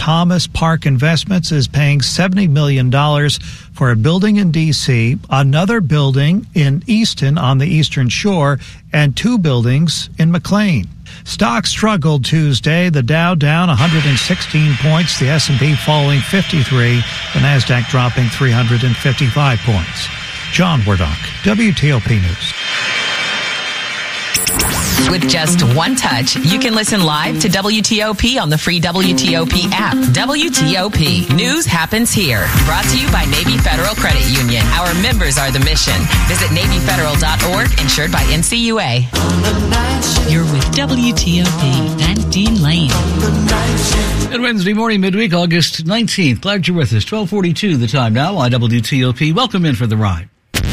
Thomas Park Investments is paying $70 million for a building in D.C., another building in Easton on the Eastern Shore, and 2 buildings in McLean. Stocks struggled Tuesday. The Dow down 116 points, the S&P falling 53, the Nasdaq dropping 355 points. John Wardock, WTOP News. With just one touch, you can listen live to WTOP on the free WTOP app. WTOP. News happens here. Brought to you by Navy Federal Credit Union. Our members are the mission. Visit NavyFederal.org, insured by NCUA. You're with WTOP and Dean Lane. Good Wednesday morning, midweek, August 19th. Glad you're with us. 12:42 the time now on WTOP. Welcome in for the ride.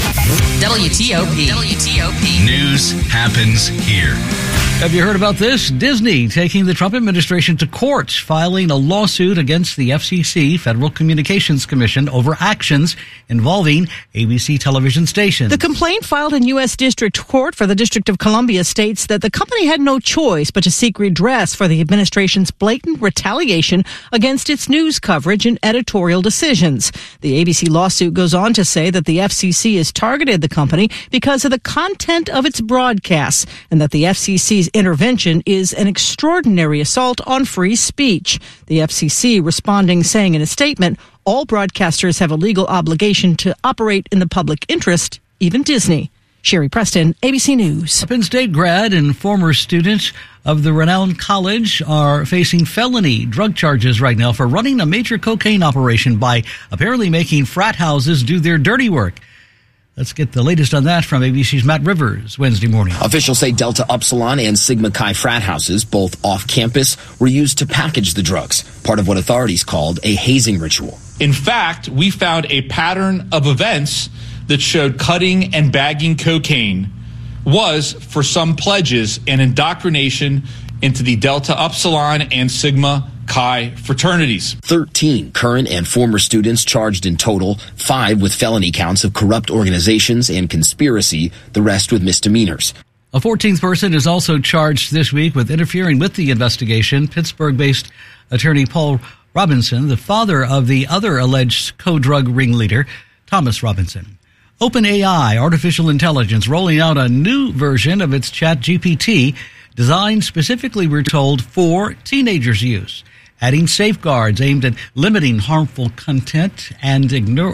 WTOP. News happens here. Have you heard about this? Disney taking the Trump administration to court, filing a lawsuit against the FCC, Federal Communications Commission, over actions involving ABC television stations. The complaint filed in U.S. District Court for the District of Columbia states that the company had no choice but to seek redress for the administration's blatant retaliation against its news coverage and editorial decisions. The ABC lawsuit goes on to say that the FCC has targeted the company because of the content of its broadcasts, and that the FCC's intervention is an extraordinary assault on free speech. The FCC responding, saying in a statement, all broadcasters have a legal obligation to operate in the public interest, even Disney. Sherry Preston, ABC News. A Penn State grad and former student of the renowned college are facing felony drug charges right now for running a major cocaine operation by apparently making frat houses do their dirty work. Let's get the latest on that from ABC's Matt Rivers Wednesday morning. Officials say Delta Upsilon and Sigma Chi frat houses, both off campus, were used to package the drugs, part of what authorities called a hazing ritual. In fact, we found a pattern of events that showed cutting and bagging cocaine was, for some pledges, an indoctrination into the Delta Upsilon and Sigma Chi fraternities. 13 current and former students charged in total, 5 with felony counts of corrupt organizations and conspiracy, the rest with misdemeanors. A 14th person is also charged this week with interfering with the investigation. Pittsburgh-based attorney Paul Robinson, the father of the other alleged co-drug ringleader, Thomas Robinson. OpenAI, artificial intelligence, rolling out a new version of its ChatGPT designed specifically, we're told, for teenagers' use, adding safeguards aimed at limiting harmful content and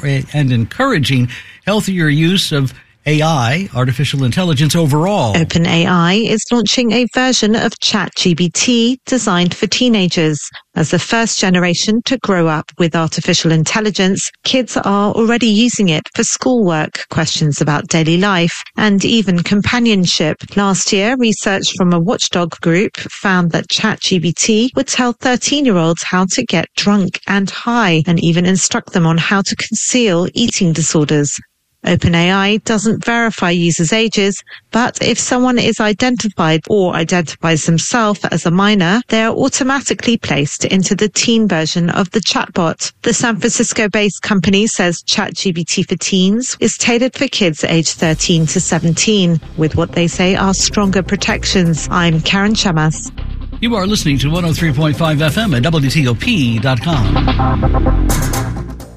encouraging healthier use of AI, artificial intelligence overall. OpenAI is launching a version of ChatGPT designed for teenagers. As the first generation to grow up with artificial intelligence, kids are already using it for schoolwork, questions about daily life, and even companionship. Last year, research from a watchdog group found that ChatGPT would tell 13-year-olds how to get drunk and high, and even instruct them on how to conceal eating disorders. OpenAI doesn't verify users' ages, but if someone is identified or identifies themselves as a minor, they are automatically placed into the teen version of the chatbot. The San Francisco-based company says ChatGPT for teens is tailored for kids aged 13 to 17, with what they say are stronger protections. I'm Karen Chamas. You are listening to 103.5 FM at WTOP.com.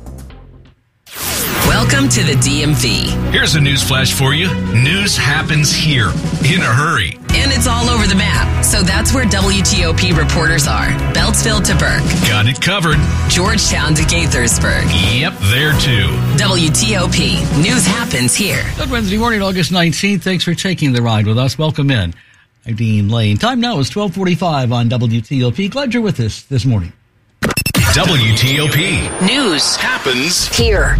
Welcome to the DMV. Here's a news flash for you. News happens here in a hurry. And it's all over the map. So that's where WTOP reporters are. Beltsville to Burke. Got it covered. Georgetown to Gaithersburg. Yep, there too. WTOP. News happens here. Good Wednesday morning, August 19th. Thanks for taking the ride with us. Welcome in. I'm Dean Lane. Time now is 12:45 on WTOP. Glad you're with us this morning. WTOP. News happens here.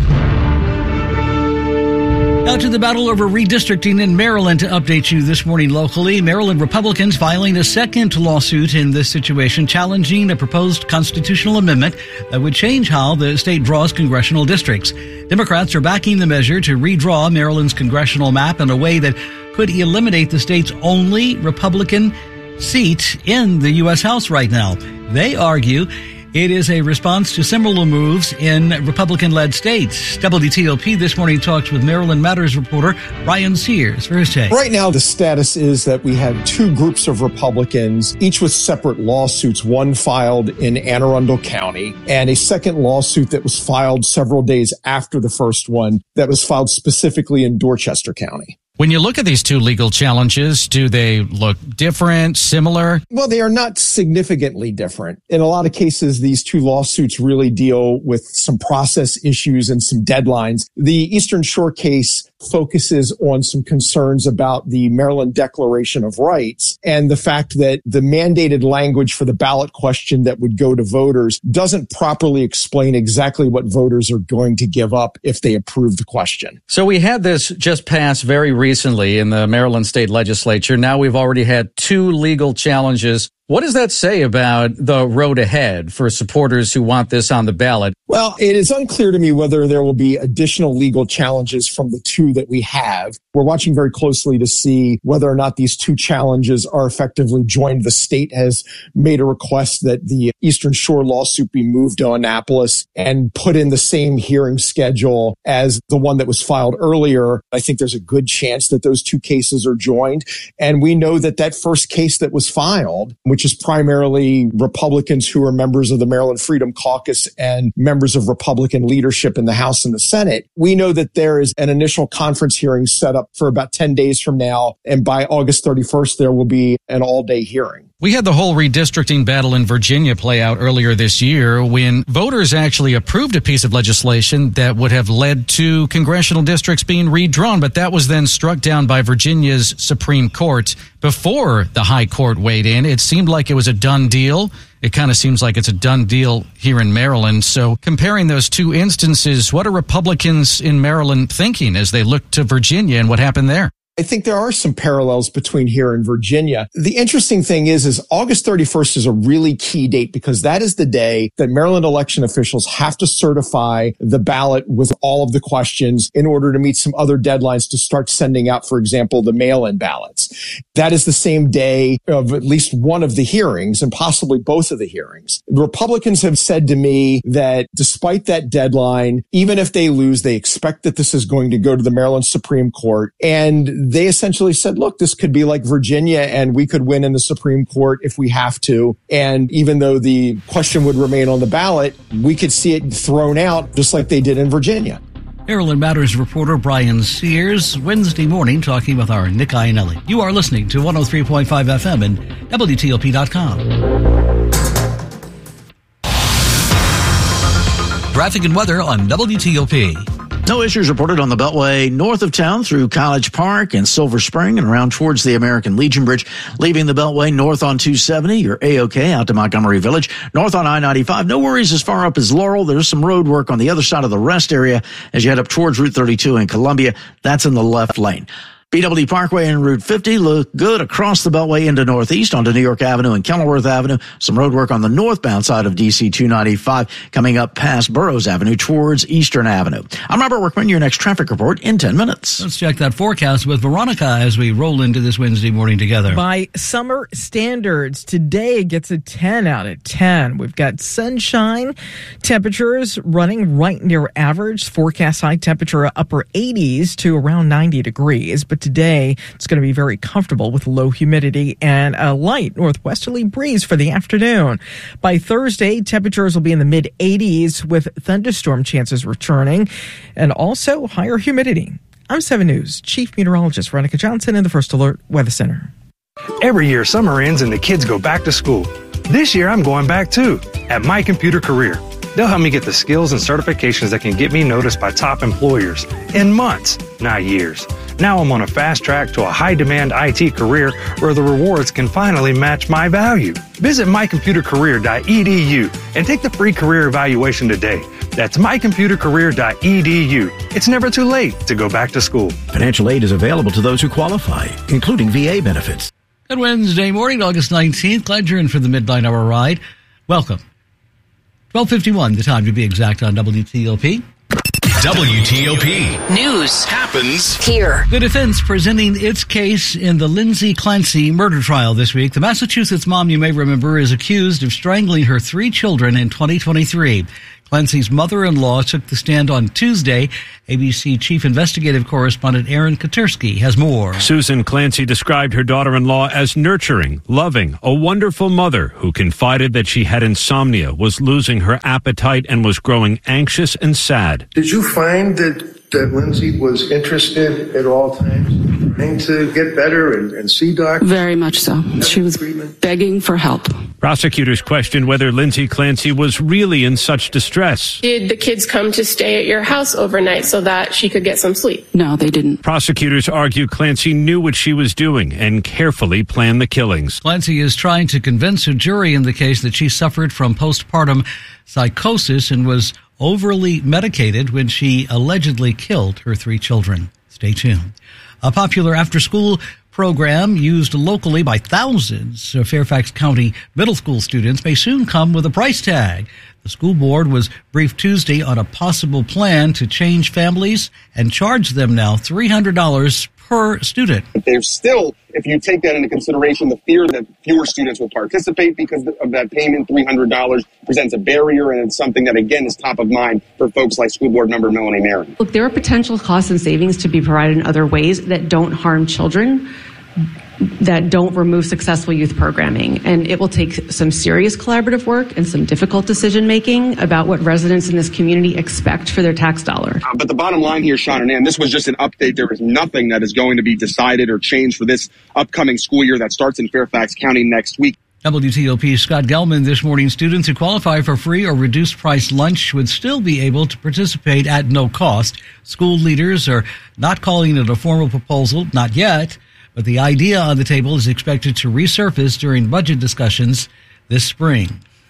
Now to the battle over redistricting in Maryland to update you this morning locally. Maryland Republicans filing a second lawsuit in this situation, challenging a proposed constitutional amendment that would change how the state draws congressional districts. Democrats are backing the measure to redraw Maryland's congressional map in a way that could eliminate the state's only Republican seat in the U.S. House right now. They argue It is a response to similar moves in Republican-led states. WTOP this morning talks with Maryland Matters reporter Brian Sears for his take. Right now, the status is that we have two groups of Republicans, each with separate lawsuits, one filed in Anne Arundel County and a second lawsuit that was filed several days after the first one that was filed specifically in Dorchester County. When you look at these two legal challenges, do they look different, similar? Well, they are not significantly different. In a lot of cases, these two lawsuits really deal with some process issues and some deadlines. The Eastern Shore case focuses on some concerns about the Maryland Declaration of Rights and the fact that the mandated language for the ballot question that would go to voters doesn't properly explain exactly what voters are going to give up if they approve the question. So we had this just pass very recently in the Maryland State Legislature. Now we've already had two legal challenges. What does that say about the road ahead for supporters who want this on the ballot? Well, it is unclear to me whether there will be additional legal challenges from the two that we have. We're watching very closely to see whether or not these two challenges are effectively joined. The state has made a request that the Eastern Shore lawsuit be moved to Annapolis and put in the same hearing schedule as the one that was filed earlier. I think there's a good chance that those two cases are joined. And we know that that first case that was filed, which is primarily Republicans who are members of the Maryland Freedom Caucus and members of Republican leadership in the House and the Senate. We know that there is an initial conference hearing set up for about 10 days from now. And by August 31st, there will be an all-day hearing. We had the whole redistricting battle in Virginia play out earlier this year when voters actually approved a piece of legislation that would have led to congressional districts being redrawn, but that was then struck down by Virginia's Supreme Court before the High Court weighed in. It seemed like it was a done deal. It kind of seems like it's a done deal here in Maryland. So comparing those two instances, what are Republicans in Maryland thinking as they look to Virginia and what happened there? I think there are some parallels between here and Virginia. The interesting thing is August 31st is a really key date because that is the day that Maryland election officials have to certify the ballot with all of the questions in order to meet some other deadlines to start sending out, for example, the mail-in ballots. That is the same day of at least one of the hearings and possibly both of the hearings. The Republicans have said to me that despite that deadline, even if they lose, they expect that this is going to go to the Maryland Supreme Court. And they essentially said, look, this could be like Virginia and we could win in the Supreme Court if we have to. And even though the question would remain on the ballot, we could see it thrown out just like they did in Virginia. Maryland Matters reporter Brian Sears, Wednesday morning, talking with our Nick Iannelli. You are listening to 103.5 FM and WTOP.com. Traffic and weather on WTOP. No issues reported on the Beltway north of town through College Park and Silver Spring and around towards the American Legion Bridge. Leaving the Beltway north on 270, you're A-OK out to Montgomery Village. North on I-95, no worries as far up as Laurel. There's some road work on the other side of the rest area as you head up towards Route 32 in Columbia. That's in the left lane. BW Parkway and Route 50 look good across the Beltway into Northeast onto New York Avenue and Kenilworth Avenue. Some road work on the northbound side of DC 295 coming up past Burroughs Avenue towards Eastern Avenue. I'm Robert Workman, your next traffic report in 10 minutes. Let's check that forecast with Veronica as we roll into this Wednesday morning together. By summer standards, today gets a 10 out of 10. We've got sunshine, temperatures running right near average. Forecast high temperature upper 80s to around 90 degrees. But today, it's going to be very comfortable with low humidity and a light northwesterly breeze for the afternoon. By Thursday, temperatures will be in the mid-80s with thunderstorm chances returning and also higher humidity. I'm 7 News Chief Meteorologist Veronica Johnson in the First Alert Weather Center. Every year, summer ends and the kids go back to school. This year, I'm going back too, at My Computer Career. They'll help me get the skills and certifications that can get me noticed by top employers in months, not years. Now I'm on a fast track to a high-demand IT career where the rewards can finally match my value. Visit mycomputercareer.edu and take the free career evaluation today. That's mycomputercareer.edu. It's never too late to go back to school. Financial aid is available to those who qualify, including VA benefits. Good Wednesday morning, August 19th. Glad you're in for the midnight hour ride. Welcome. 12:51, the time to be exact on WTOP. WTOP. News happens here. The defense presenting its case in the Lindsay Clancy murder trial this week. The Massachusetts mom, you may remember, is accused of strangling her 3 children in 2023. Clancy's mother-in-law took the stand on Tuesday. ABC chief investigative correspondent Aaron Katersky has more. Susan Clancy described her daughter-in-law as nurturing, loving, a wonderful mother who confided that she had insomnia, was losing her appetite, and was growing anxious and sad. Did you find that Lindsay was interested at all times trying to get better and see doctors? Very much so. She was begging for help. Prosecutors questioned whether Lindsay Clancy was really in such distress. Did the kids come to stay at your house overnight so that she could get some sleep? No, they didn't. Prosecutors argue Clancy knew what she was doing and carefully planned the killings. Clancy is trying to convince a jury in the case that she suffered from postpartum psychosis and was overly medicated when she allegedly killed her 3 children. Stay tuned. A popular after-school program used locally by thousands of Fairfax County middle school students may soon come with a price tag. The school board was briefed Tuesday on a possible plan to change families and charge them now $300 per student. But there's still, if you take that into consideration, the fear that fewer students will participate because of that payment. $300 presents a barrier, and it's something that, again, is top of mind for folks like school board member Melanie Marin. Look, there are potential costs and savings to be provided in other ways that don't harm children, that don't remove successful youth programming. And it will take some serious collaborative work and some difficult decision making about what residents in this community expect for their tax dollar. But the bottom line here, Sean and Ann, this was just an update. There is nothing that is going to be decided or changed for this upcoming school year that starts in Fairfax County next week. WTOP's Scott Gelman this morning. Students who qualify for free or reduced price lunch would still be able to participate at no cost. School leaders are not calling it a formal proposal, not yet, but the idea on the table is expected to resurface during budget discussions this spring.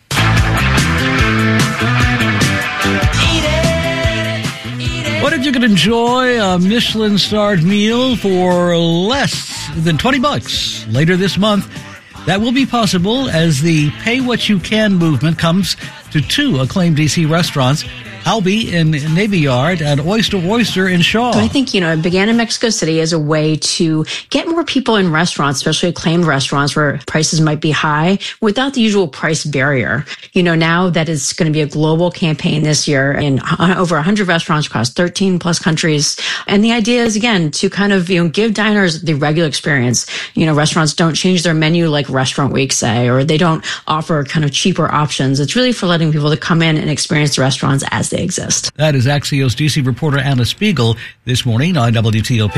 What if you could enjoy a Michelin-starred meal for less than $20 later this month? That will be possible as the Pay What You Can movement comes to 2 acclaimed D.C. restaurants, Albee in Navy Yard and Oyster in Shaw. I think, it began in Mexico City as a way to get more people in restaurants, especially acclaimed restaurants where prices might be high, without the usual price barrier. Now that it's going to be a global campaign this year in over 100 restaurants across 13 plus countries. And the idea is, again, to kind of, give diners the regular experience. Restaurants don't change their menu like Restaurant Week, say, or they don't offer kind of cheaper options. It's really for letting people to come in and experience the restaurants as they exist. That is Axios DC reporter Anna Spiegel this morning on WTOP.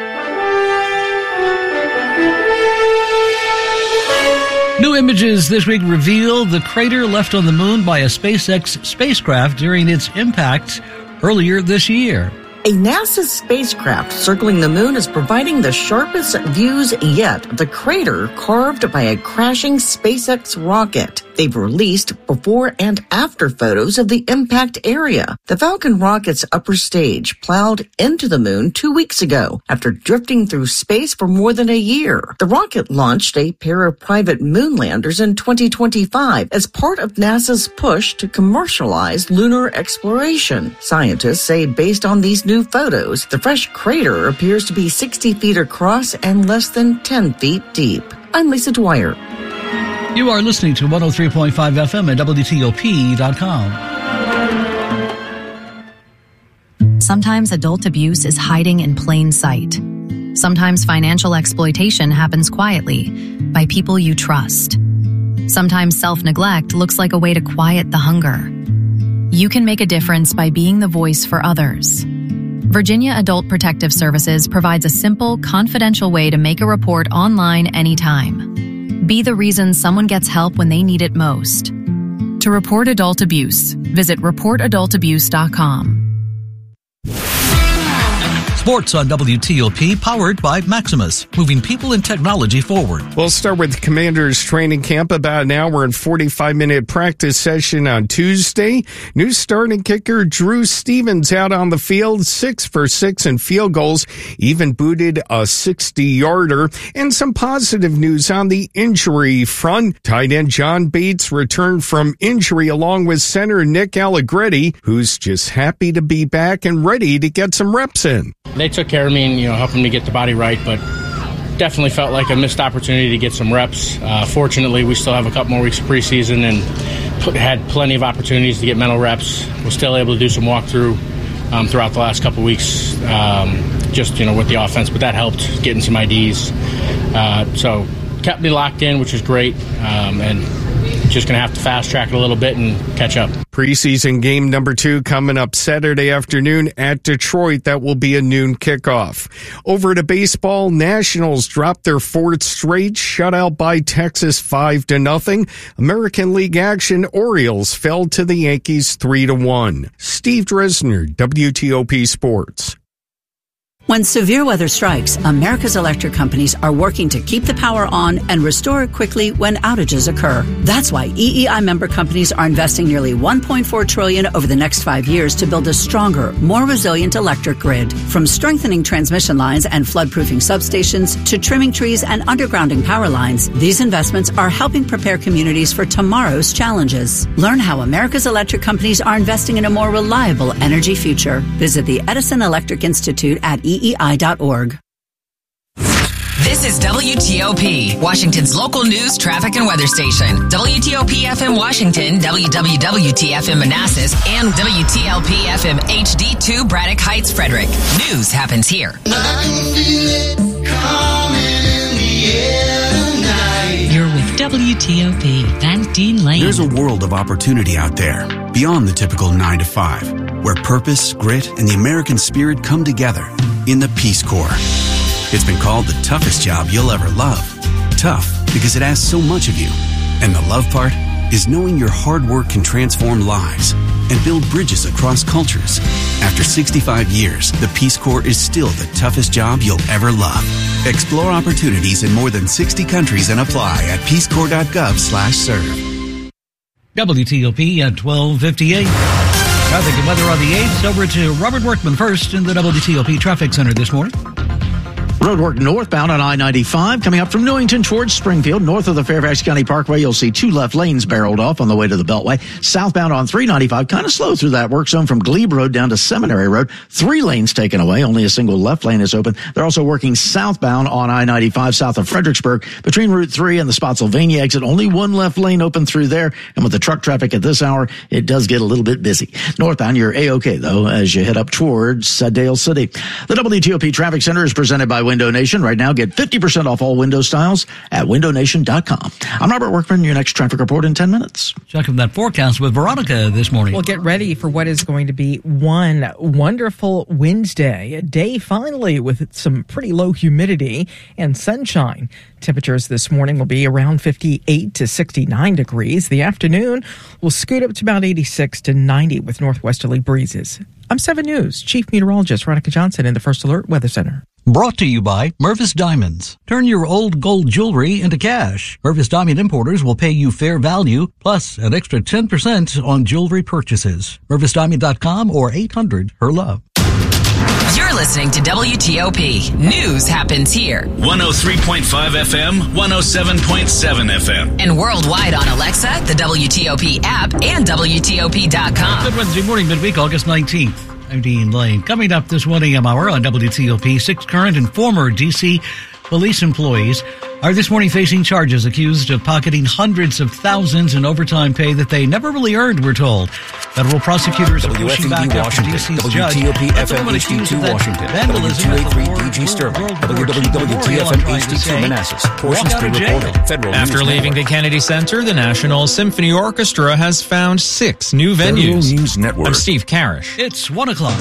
New images this week reveal the crater left on the moon by a SpaceX spacecraft during its impact earlier this year. A NASA spacecraft circling the moon is providing the sharpest views yet of the crater carved by a crashing SpaceX rocket. They've released before and after photos of the impact area. The Falcon rocket's upper stage plowed into the moon 2 weeks ago after drifting through space for more than a year. The rocket launched a pair of private moon landers in 2025 as part of NASA's push to commercialize lunar exploration. Scientists say based on these new photos, the fresh crater appears to be 60 feet across and less than 10 feet deep. I'm Lisa Dwyer. You are listening to 103.5 FM at WTOP.com. Sometimes adult abuse is hiding in plain sight. Sometimes financial exploitation happens quietly by people you trust. Sometimes self-neglect looks like a way to quiet the hunger. You can make a difference by being the voice for others. Virginia Adult Protective Services provides a simple, confidential way to make a report online anytime. Be the reason someone gets help when they need it most. To report adult abuse, visit reportadultabuse.com. Sports on WTOP, powered by Maximus, moving people and technology forward. We'll start with Commanders training camp, about an hour and 45-minute practice session on Tuesday. New starting kicker Drew Stevens out on the field, 6 for 6 in field goals, even booted a 60-yarder. And some positive news on the injury front. Tight end John Bates returned from injury along with center Nick Allegretti, who's just happy to be back and ready to get some reps in. They took care of me and, helping me get the body right, but definitely felt like a missed opportunity to get some reps. Fortunately, we still have a couple more weeks of preseason and had plenty of opportunities to get mental reps. Was still able to do some walkthrough throughout the last couple weeks, with the offense, but that helped getting some IDs. So kept me locked in, which was great, and just going to have to fast track it a little bit and catch up. Preseason game number 2 coming up Saturday afternoon at Detroit. That will be a noon kickoff. Over to baseball, Nationals dropped their 4th straight shutout by Texas 5-0. American League action, Orioles fell to the Yankees 3-1. Steve Dresner, WTOP Sports. When severe weather strikes, America's electric companies are working to keep the power on and restore it quickly when outages occur. That's why EEI member companies are investing nearly $1.4 trillion over the next 5 years to build a stronger, more resilient electric grid. From strengthening transmission lines and floodproofing substations to trimming trees and undergrounding power lines, these investments are helping prepare communities for tomorrow's challenges. Learn how America's electric companies are investing in a more reliable energy future. Visit the Edison Electric Institute at EEI.org. This is WTOP, Washington's local news, traffic, and weather station. WTOP FM Washington, WWWT-FM Manassas, and WTLP-FM HD2 Braddock Heights, Frederick. News happens here. You're with WTOP, Van Dean Lane. There's a world of opportunity out there, beyond the typical 9 to 5, where purpose, grit, and the American spirit come together in the Peace Corps. It's been called the toughest job you'll ever love. Tough because it asks so much of you. And the love part is knowing your hard work can transform lives and build bridges across cultures. After 65 years, the Peace Corps is still the toughest job you'll ever love. Explore opportunities in more than 60 countries and apply at peacecorps.gov/serve. WTOP at 12:58. Traffic and weather on the 8th. Over to Robert Workman first in the WTOP Traffic Center this morning. Road work northbound on I-95 coming up from Newington towards Springfield. North of the Fairfax County Parkway, you'll see 2 left lanes barreled off on the way to the Beltway. Southbound on 395, kind of slow through that work zone from Glebe Road down to Seminary Road. 3 lanes taken away. Only a single left lane is open. They're also working southbound on I-95 south of Fredericksburg between Route 3 and the Spotsylvania exit. Only 1 left lane open through there. And with the truck traffic at this hour, it does get a little bit busy. Northbound, you're A-OK, though, as you head up towards Dale City. The WTOP Traffic Center is presented by Window Nation. Right now, get 50% off all window styles at windownation.com. I'm Robert Workman, your next traffic report in 10 minutes. Checking that forecast with Veronica this morning. Well, get ready for what is going to be one wonderful Wednesday, a day finally with some pretty low humidity and sunshine. Temperatures this morning will be around 58 to 69 degrees. The afternoon will scoot up to about 86 to 90 with northwesterly breezes. I'm 7 News Chief Meteorologist Veronica Johnson in the First Alert Weather Center. Brought to you by Mervis Diamonds. Turn your old gold jewelry into cash. Mervis Diamond Importers will pay you fair value plus an extra 10% on jewelry purchases. MervisDiamond.com or 800-HER-LOVE. You're listening to WTOP. News happens here. 103.5 FM, 107.7 FM. And worldwide on Alexa, the WTOP app, and WTOP.com. Good Wednesday morning, midweek, August 19th. I'm Dean Lane. Coming up this 1 a.m. hour on WTOP, 6 current and former D.C. police employees are this morning facing charges accused of pocketing hundreds of thousands in overtime pay that they never really earned, we're told. Federal prosecutors are pushing back after D.C.'s judge. WTOP FM HD2 Washington. W283DG Sterling. WWWTFM HD2 Manassas. Portions pre-recorded. After leaving the Kennedy Center, the National Symphony Orchestra has found 6 new venues. Federal News Network. I'm Steve Karish. It's 1 o'clock.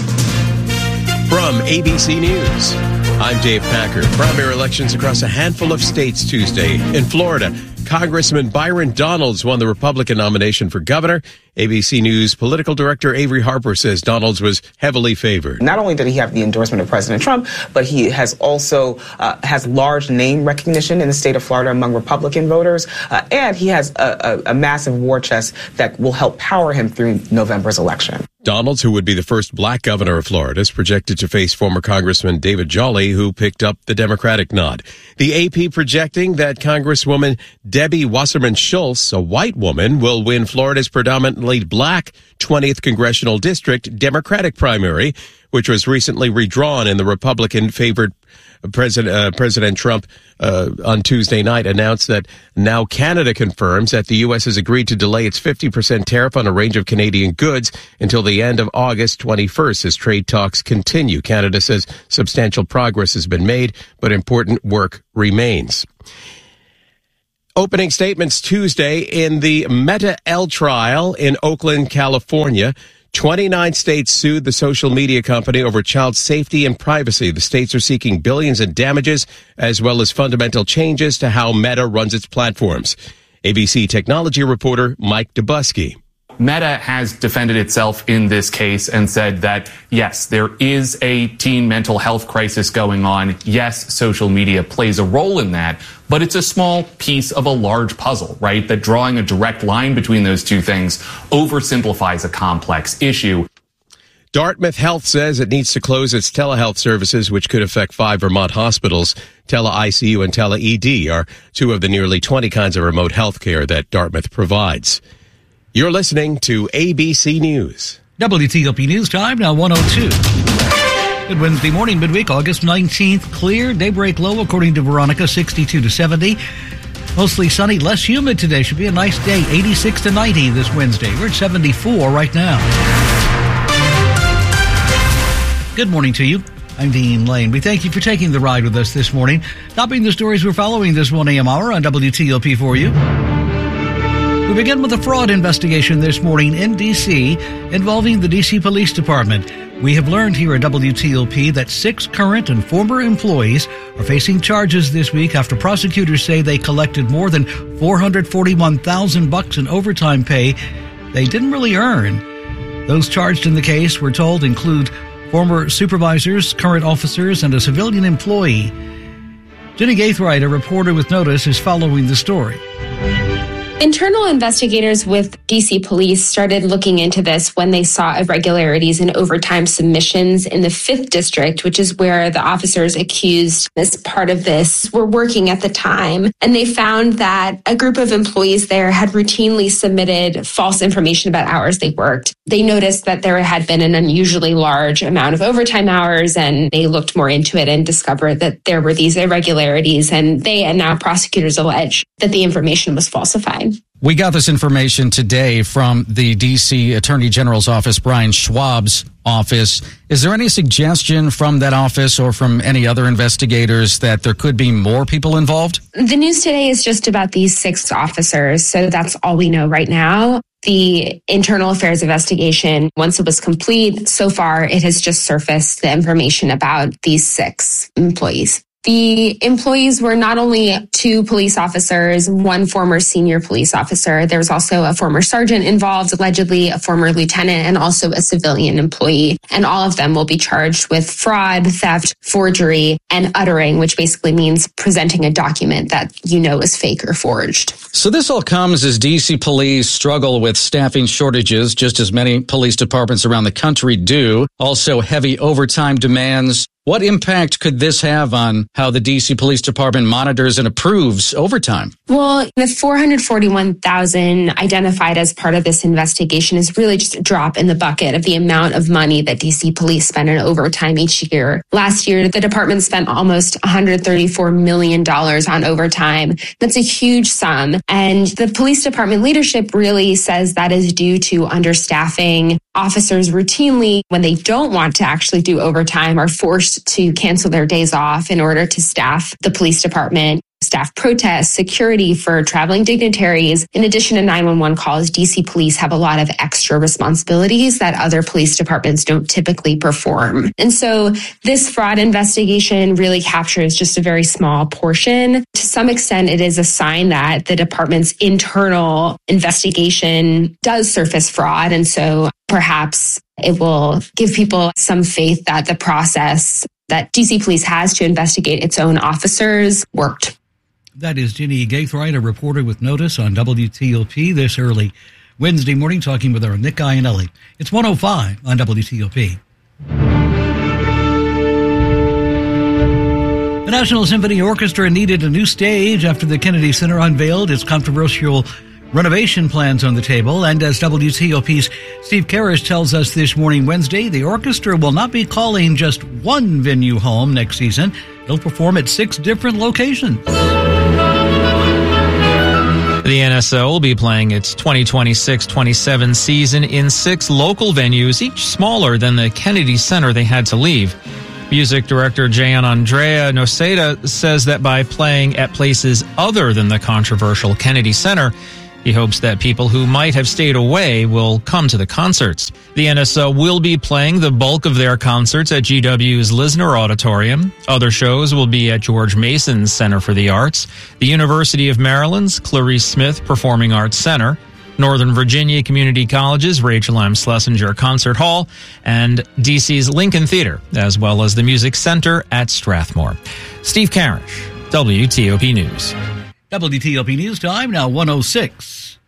From ABC News, I'm Dave Packer. Primary elections across a handful of states Tuesday. In Florida, Congressman Byron Donalds won the Republican nomination for governor. ABC News political director Avery Harper says Donalds was heavily favored. Not only did he have the endorsement of President Trump, but he has also has large name recognition in the state of Florida among Republican voters, and he has a massive war chest that will help power him through November's election. Donalds, who would be the first black governor of Florida, is projected to face former Congressman David Jolly, who picked up the Democratic nod. The AP projecting that Congresswoman Debbie Wasserman Schultz, a white woman, will win Florida's predominantly black 20th Congressional District Democratic primary, which was recently redrawn in the Republican-favored President Trump on Tuesday night announced that now Canada confirms that the U.S. has agreed to delay its 50% tariff on a range of Canadian goods until the end of August 21st as trade talks continue. Canada says substantial progress has been made, but important work remains. Opening statements Tuesday in the Meta L trial in Oakland, California. 29 states sued the social media company over child safety and privacy. The states are seeking billions in damages as well as fundamental changes to how Meta runs its platforms. ABC technology reporter Mike Dubusky. Meta has defended itself in this case and said that, yes, there is a teen mental health crisis going on. Yes, social media plays a role in that, but it's a small piece of a large puzzle, right? That drawing a direct line between those two things oversimplifies a complex issue. Dartmouth Health says it needs to close its telehealth services, which could affect 5 Vermont hospitals. Tele-ICU and Tele-ED are 2 of the nearly 20 kinds of remote health care that Dartmouth provides. You're listening to ABC News. WTOP News Time, now 1:02. Good Wednesday morning, midweek, August 19th. Clear, daybreak low, according to Veronica, 62 to 70. Mostly sunny, less humid today. Should be a nice day, 86 to 90 this Wednesday. We're at 74 right now. Good morning to you. I'm Dean Lane. We thank you for taking the ride with us this morning. Topping the stories we're following this 1 a.m. hour on WTOP for you. We begin with a fraud investigation this morning in D.C. involving the D.C. Police Department. We have learned here at WTOP that 6 current and former employees are facing charges this week after prosecutors say they collected more than $441,000 in overtime pay they didn't really earn. Those charged in the case, we're told, include former supervisors, current officers, and a civilian employee. Jenny Gaithright, a reporter with Notice, is following the story. Internal investigators with DC Police started looking into this when they saw irregularities in overtime submissions in the 5th District, which is where the officers accused as part of this were working at the time. And they found that a group of employees there had routinely submitted false information about hours they worked. They noticed that there had been an unusually large amount of overtime hours, and they looked more into it and discovered that there were these irregularities, and they and now prosecutors allege that the information was falsified. We got this information today from the D.C. Attorney General's office, Brian Schwab's office. Is there any suggestion from that office or from any other investigators that there could be more people involved? The news today is just about these 6 officers, so that's all we know right now. The internal affairs investigation, once it was complete, so far it has just surfaced the information about these 6 employees. The employees were not only 2 police officers, 1 former senior police officer. There was also a former sergeant involved, allegedly a former lieutenant, and also a civilian employee. And all of them will be charged with fraud, theft, forgery, and uttering, which basically means presenting a document that you know is fake or forged. So this all comes as D.C. police struggle with staffing shortages, just as many police departments around the country do. Also heavy overtime demands. What impact could this have on how the D.C. Police Department monitors and approves overtime? Well, the $441,000 identified as part of this investigation is really just a drop in the bucket of the amount of money that D.C. police spend on overtime each year. Last year, the department spent almost $134 million on overtime. That's a huge sum. And the police department leadership really says that is due to understaffing. Officers routinely, when they don't want to actually do overtime, are forced to cancel their days off in order to staff the police department. staff protests, security for traveling dignitaries. In addition to 911 calls, DC police have a lot of extra responsibilities that other police departments don't typically perform. And so this fraud investigation really captures just a very small portion. To some extent, it is a sign that the department's internal investigation does surface fraud. And so perhaps it will give people some faith that the process that DC police has to investigate its own officers worked. That is Ginny Gaithright, a reporter with Notice on WTOP this early Wednesday morning, talking with our Nick Iannelli. It's 1:05 on WTOP. The National Symphony Orchestra needed a new stage after the Kennedy Center unveiled its controversial renovation plans on the table. And as WTOP's Steve Karish tells us this morning, Wednesday, the orchestra will not be calling just one venue home next season. They'll perform at 6 different locations. The NSO will be playing its 2026-27 season in 6 local venues, each smaller than the Kennedy Center they had to leave. Music director Gianandrea Noceda says that by playing at places other than the controversial Kennedy Center, he hopes that people who might have stayed away will come to the concerts. The NSO will be playing the bulk of their concerts at GW's Lisner Auditorium. Other shows will be at George Mason's Center for the Arts, the University of Maryland's Clarice Smith Performing Arts Center, Northern Virginia Community College's Rachel M. Schlesinger Concert Hall, and DC's Lincoln Theater, as well as the Music Center at Strathmore. Steve Karish, WTOP News. WTOP News Time, now 1:06.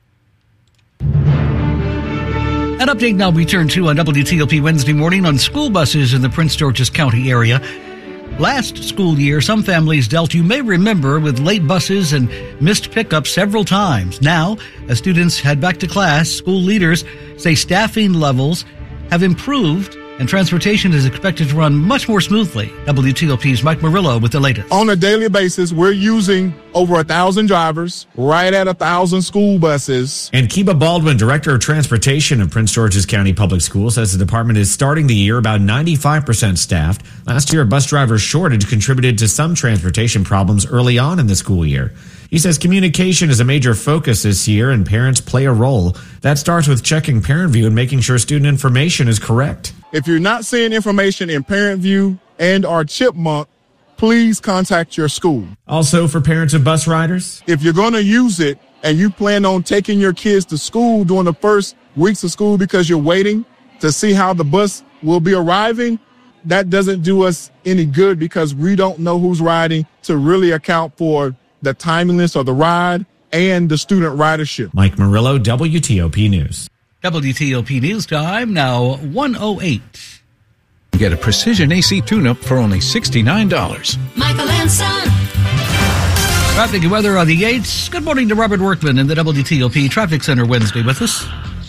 An update now we turn to on WTOP Wednesday morning on school buses in the Prince George's County area. Last school year, some families dealt, you may remember, with late buses and missed pickups several times. Now, as students head back to class, school leaders say staffing levels have improved and transportation is expected to run much more smoothly. WTOP's Mike Murillo with the latest. On a daily basis, we're using over 1,000 drivers, right at 1,000 school buses. And Kiba Baldwin, Director of Transportation of Prince George's County Public Schools, says the department is starting the year about 95% staffed. Last year, a bus driver shortage contributed to some transportation problems early on in the school year. He says communication is a major focus this year and parents play a role. That starts with checking Parent View and making sure student information is correct. If you're not seeing information in Parent View and or Chipmunk, please contact your school. Also for parents of bus riders, if you're going to use it and you plan on taking your kids to school during the first weeks of school because you're waiting to see how the bus will be arriving, that doesn't do us any good because we don't know who's riding to really account for the timeliness of the ride and the student ridership. Mike Murillo, WTOP News. WTOP News Time, now 1:08. Get a precision AC tune-up for only $69. Michael and Son. Traffic and weather on the 8s. Good morning to Robert Workman in the WTOP Traffic Center Wednesday with us.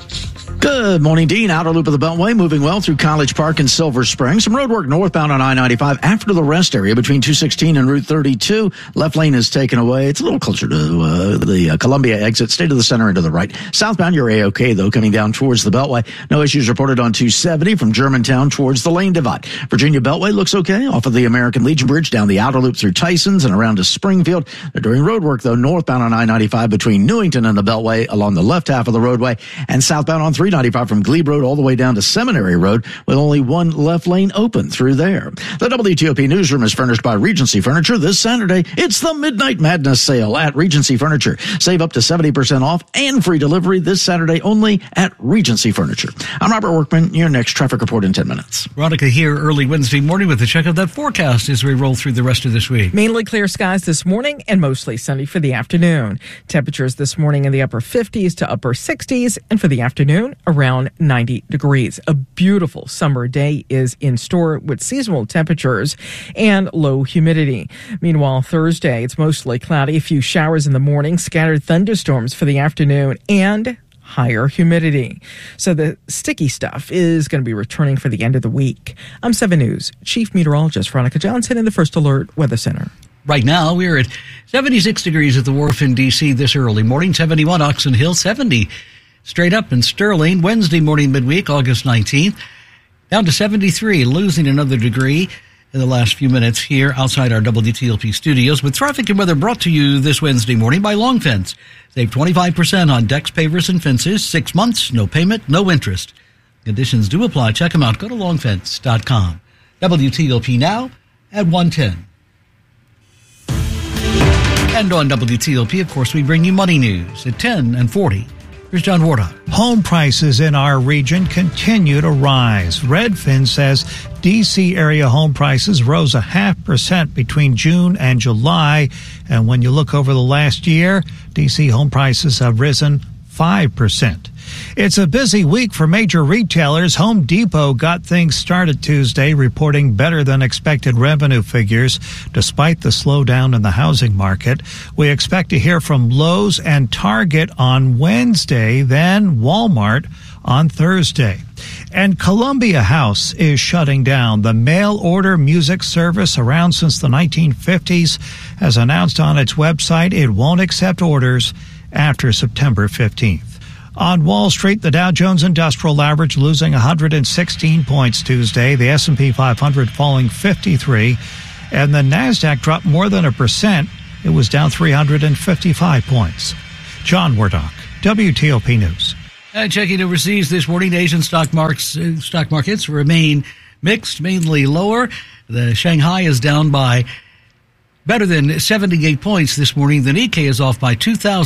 Good morning, Dean. Outer loop of the Beltway moving well through College Park and Silver Spring. Some road work northbound on I-95 after the rest area between 216 and Route 32. Left lane is taken away. It's a little closer to the Columbia exit. Stay to the center and to the right. Southbound, you're A-OK, though, coming down towards the Beltway. No issues reported on 270 from Germantown towards the Lane Divide. Virginia Beltway looks okay off of the American Legion Bridge down the outer loop through Tysons and around to Springfield. They're doing road work, though, northbound on I-95 between Newington and the Beltway along the left half of the roadway, and southbound on 395 from Glebe Road all the way down to Seminary Road with only one left lane open through there. The WTOP newsroom is furnished by Regency Furniture. This Saturday, it's the Midnight Madness sale at Regency Furniture. Save up to 70% off and free delivery this Saturday only at Regency Furniture. I'm Robert Workman. Your next traffic report in 10 minutes. Veronica here early Wednesday morning with a check of that forecast as we roll through the rest of this week. Mainly clear skies this morning and mostly sunny for the afternoon. Temperatures this morning in the upper 50s to upper 60s, and for the afternoon around 90 degrees. A beautiful summer day is in store with seasonal temperatures and low humidity. Meanwhile, Thursday, it's mostly cloudy, a few showers in the morning, scattered thunderstorms for the afternoon, and higher humidity. So the sticky stuff is going to be returning for the end of the week. I'm 7 News Chief Meteorologist Veronica Johnson in the First Alert Weather Center. Right now, we're at 76 degrees at the Wharf in D.C. this early morning, 71 Oxon Hill, 70 straight up in Sterling. Wednesday morning midweek, August 19th, down to 73, losing another degree in the last few minutes here outside our WTLP studios with traffic and weather brought to you this Wednesday morning by Long Fence. Save 25% on decks, pavers, and fences. 6 months, no payment, no interest. Conditions do apply. Check them out. Go to longfence.com. WTLP now at 1:10. And on WTLP, of course, we bring you money news at 10 and 40. Here's John Wardock. Home prices in our region continue to rise. Redfin says D.C. area home prices rose 0.5% between June and July. And when you look over the last year, D.C. home prices have risen 5%. It's a busy week for major retailers. Home Depot got things started Tuesday, reporting better than expected revenue figures despite the slowdown in the housing market. We expect to hear from Lowe's and Target on Wednesday, then Walmart on Thursday. And Columbia House is shutting down. The mail-order music service, around since the 1950s, has announced on its website it won't accept orders after September 15th. On Wall Street, the Dow Jones Industrial Average losing 116 points Tuesday, the S&P 500 falling 53, and the Nasdaq dropped more than 1%. It was down 355 points. John Wardock, WTOP News. Checking overseas this morning, Asian stock markets remain mixed, mainly lower. The Shanghai is down by better than 78 points this morning. The Nikkei is off by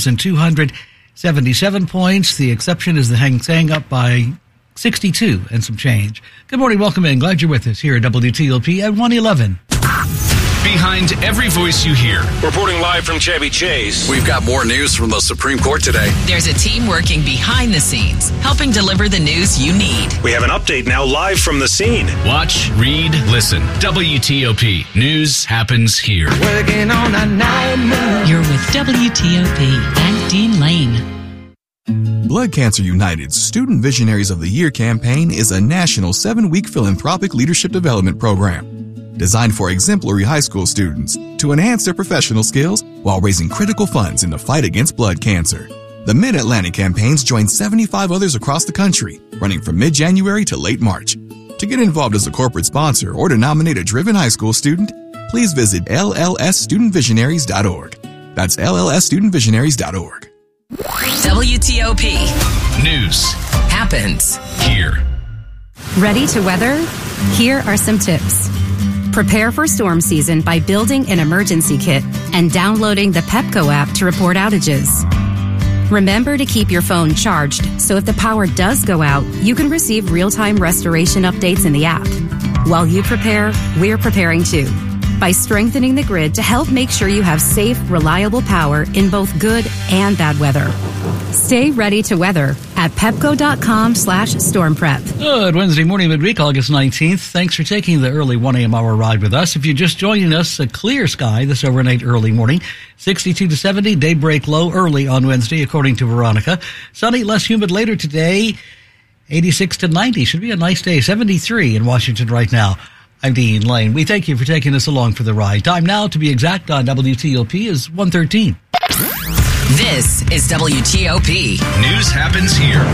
2,277 points. The exception is the Hang Seng up by 62 and some change. Good morning. Welcome in. Glad you're with us here at WTLP at 111. Behind every voice you hear. Reporting live from Chevy Chase. We've got more news from the Supreme Court today. There's a team working behind the scenes, helping deliver the news you need. We have an update now live from the scene. Watch, read, listen. WTOP. News happens here. Working on a night. You're with WTOP and Dean Lane. Blood Cancer United's Student Visionaries of the Year campaign is a national 7-week philanthropic leadership development program designed for exemplary high school students to enhance their professional skills while raising critical funds in the fight against blood cancer. The Mid-Atlantic campaigns join 75 others across the country, running from mid-January to late March. To get involved as a corporate sponsor or to nominate a driven high school student, please visit llsstudentvisionaries.org. That's llsstudentvisionaries.org. WTOP. News happens here. Ready to weather? Here are some tips. Prepare for storm season by building an emergency kit and downloading the Pepco app to report outages. Remember to keep your phone charged so if the power does go out, you can receive real-time restoration updates in the app. While you prepare, we're preparing too, by strengthening the grid to help make sure you have safe, reliable power in both good and bad weather. Stay ready to weather at pepco.com/stormprep. Good Wednesday morning, midweek, August 19th. Thanks for taking the early 1 a.m. hour ride with us. If you're just joining us, a clear sky this overnight early morning. 62 to 70, daybreak low early on Wednesday, according to Veronica. Sunny, less humid later today. 86 to 90. Should be a nice day. 73 in Washington right now. I'm Dean Lane. We thank you for taking us along for the ride. Time now, to be exact, on WTOP is 1:13. This is WTOP. News happens here.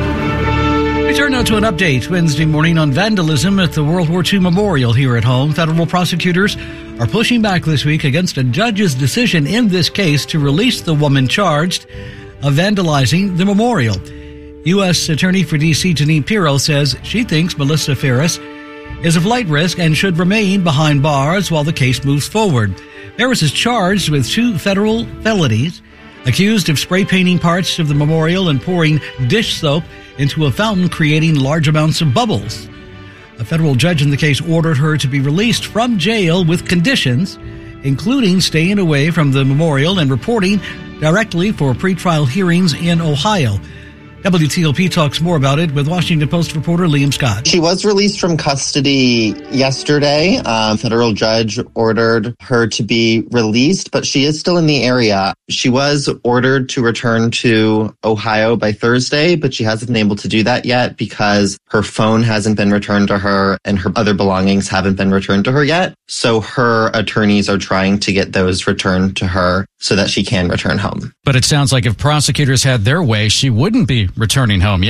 We turn now to an update Wednesday morning on vandalism at the World War II Memorial here at home. Federal prosecutors are pushing back this week against a judge's decision in this case to release the woman charged of vandalizing the memorial. U.S. Attorney for D.C. Janine Pirro says she thinks Melissa Ferris is a flight risk and should remain behind bars while the case moves forward. Ferris is charged with 2 federal felonies, accused of spray painting parts of the memorial and pouring dish soap into a fountain, creating large amounts of bubbles. A federal judge in the case ordered her to be released from jail with conditions, including staying away from the memorial and reporting directly for pretrial hearings in Ohio. WTOP talks more about it with Washington Post reporter Liam Scott. She was released from custody yesterday. Federal judge ordered her to be released, but she is still in the area. She was ordered to return to Ohio by Thursday, but she hasn't been able to do that yet because her phone hasn't been returned to her and her other belongings haven't been returned to her yet. So her attorneys are trying to get those returned to her so that she can return home. But it sounds like if prosecutors had their way, she wouldn't be returning home yet.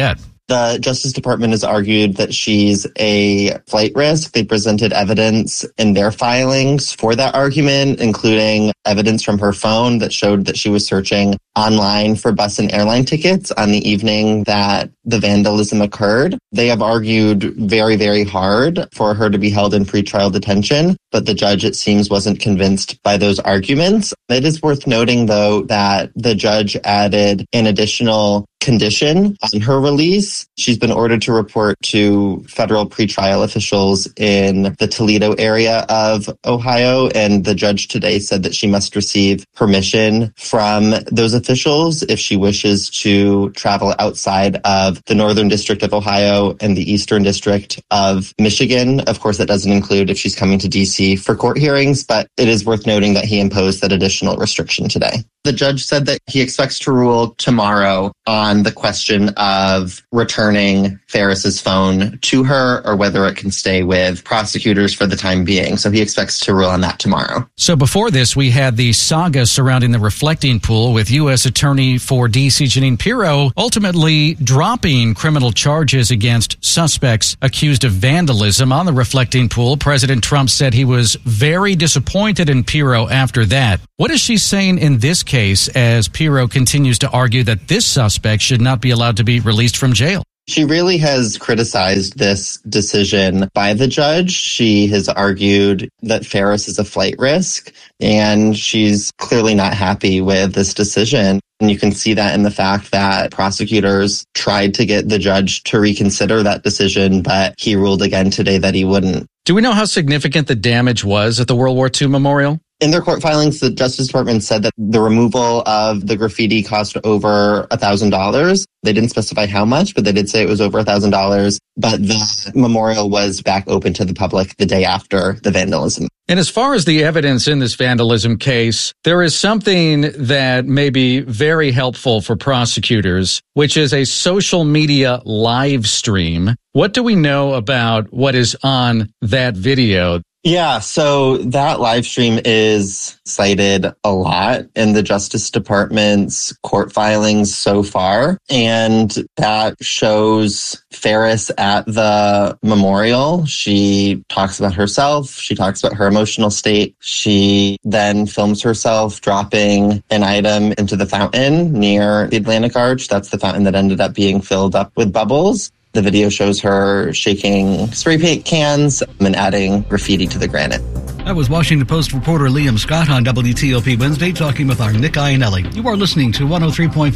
The Justice Department has argued that she's a flight risk. They presented evidence in their filings for that argument, including evidence from her phone that showed that she was searching online for bus and airline tickets on the evening that the vandalism occurred. They have argued very, very hard for her to be held in pretrial detention, but the judge, it seems, wasn't convinced by those arguments. It is worth noting, though, that the judge added an additional condition on her release. She's been ordered to report to federal pretrial officials in the Toledo area of Ohio, and the judge today said that she must receive permission from those officials if she wishes to travel outside of the Northern District of Ohio and the Eastern District of Michigan. Of course, that doesn't include if she's coming to D.C. for court hearings, but it is worth noting that he imposed that additional restriction today. The judge said that he expects to rule tomorrow on the question of returning Ferris's phone to her or whether it can stay with prosecutors for the time being. So he expects to rule on that tomorrow. So before this, we had the saga surrounding the reflecting pool with U.S. Attorney for D.C. Jeanine Pirro ultimately dropping criminal charges against suspects accused of vandalism on the reflecting pool. President Trump said he was very disappointed in Pirro after that. What is she saying in this case as Pirro continues to argue that this suspect should not be allowed to be released from jail? She really has criticized this decision by the judge. She has argued that Ferris is a flight risk, and she's clearly not happy with this decision. And you can see that in the fact that prosecutors tried to get the judge to reconsider that decision, but he ruled again today that he wouldn't. Do we know how significant the damage was at the World War II Memorial? In their court filings, the Justice Department said that the removal of the graffiti cost over $1,000. They didn't specify how much, but they did say it was over $1,000. But the memorial was back open to the public the day after the vandalism. And as far as the evidence in this vandalism case, there is something that may be very helpful for prosecutors, which is a social media live stream. What do we know about what is on that video? Yeah, so that live stream is cited a lot in the Justice Department's court filings so far. And that shows Ferris at the memorial. She talks about herself. She talks about her emotional state. She then films herself dropping an item into the fountain near the Atlantic Arch. That's the fountain that ended up being filled up with bubbles. The video shows her shaking spray paint cans and adding graffiti to the granite. That was Washington Post reporter Liam Scott on WTOP Wednesday talking with our Nick Iannelli. You are listening to 103.5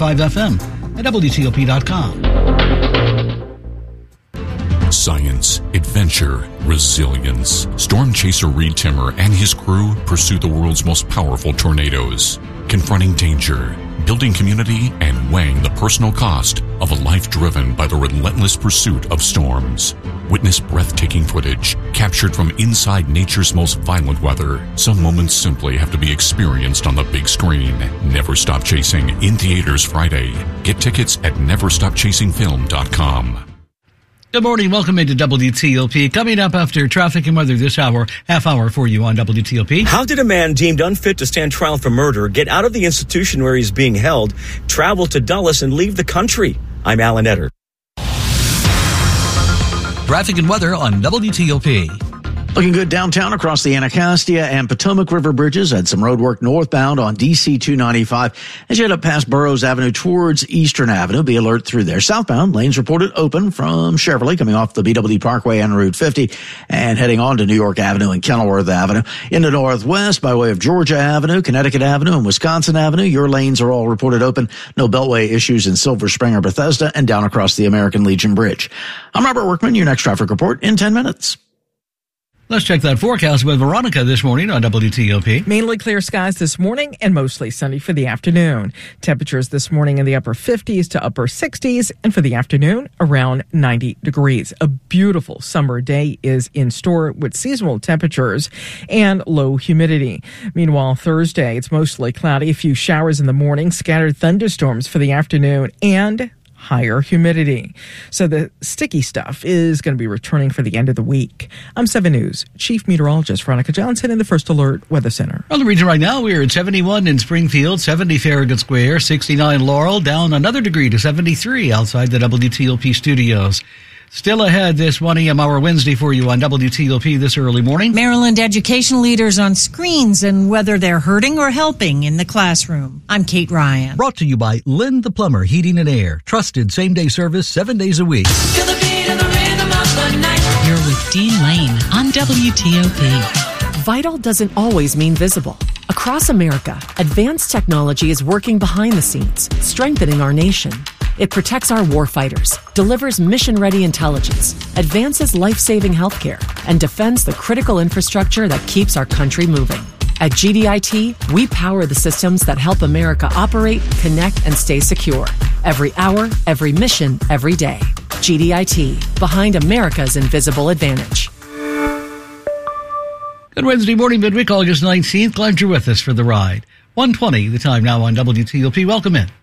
FM at WTOP.com. Science, adventure, resilience. Storm chaser Reed Timmer and his crew pursue the world's most powerful tornadoes, confronting danger, building community, and weighing the personal cost of a life driven by the relentless pursuit of storms. Witness breathtaking footage captured from inside nature's most violent weather. Some moments simply have to be experienced on the big screen. Never Stop Chasing in theaters Friday. Get tickets at neverstopchasingfilm.com. Good morning. Welcome into WTOP. Coming up after traffic and weather this hour, half hour for you on WTOP. How did a man deemed unfit to stand trial for murder get out of the institution where he's being held, travel to Dulles, and leave the country? I'm Alan Etter. Traffic and weather on WTOP. Looking good downtown across the Anacostia and Potomac River bridges. Had some road work northbound on DC 295 as you head up past Burroughs Avenue towards Eastern Avenue. Be alert through there. Southbound lanes reported open from Cheverly coming off the BW Parkway and Route 50 and heading on to New York Avenue and Kenilworth Avenue. In the northwest by way of Georgia Avenue, Connecticut Avenue, and Wisconsin Avenue. Your lanes are all reported open. No beltway issues in Silver Spring or Bethesda and down across the American Legion Bridge. I'm Robert Workman. Your next traffic report in 10 minutes. Let's check that forecast with Veronica this morning on WTOP. Mainly clear skies this morning and mostly sunny for the afternoon. Temperatures this morning in the upper 50s to upper 60s, and for the afternoon, around 90 degrees. A beautiful summer day is in store with seasonal temperatures and low humidity. Meanwhile, Thursday, it's mostly cloudy, a few showers in the morning, scattered thunderstorms for the afternoon, and higher humidity. So the sticky stuff is going to be returning for the end of the week. I'm 7 News Chief Meteorologist Veronica Johnson in the First Alert Weather Center. On the region right now, we're at 71 in Springfield, 70 Farragut Square, 69 Laurel, down another degree to 73 outside the WTOP studios. Still ahead this 1 a.m. hour Wednesday for you on WTOP this early morning. Maryland education leaders on screens and whether they're hurting or helping in the classroom. I'm Kate Ryan. Brought to you by Lynn the Plumber Heating and Air. Trusted same-day service 7 days a week. Feel the beat and the rhythm of the night. You're with Dean Lane on WTOP. Vital doesn't always mean visible. Across America, advanced technology is working behind the scenes, strengthening our nation. It protects our warfighters, delivers mission-ready intelligence, advances life-saving healthcare, and defends the critical infrastructure that keeps our country moving. At GDIT, we power the systems that help America operate, connect, and stay secure. Every hour, every mission, every day. GDIT, behind America's invisible advantage. Good Wednesday morning, midweek, August 19th. Glad you're with us for the ride. 1:20, the time now on WTOP. Welcome in.